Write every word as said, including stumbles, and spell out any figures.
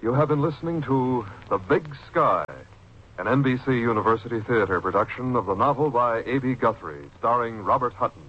You have been listening to The Big Sky, an N B C University Theater production of the novel by A B Guthrie, starring Robert Hutton.